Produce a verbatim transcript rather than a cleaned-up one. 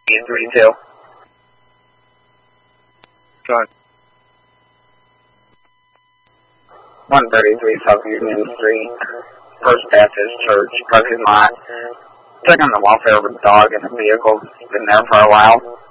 Union thirty-two. Sorry. one thirty-three South Union Street, First Baptist Church, parking lot. Checking the welfare of a dog in a vehicle. Been there for a while.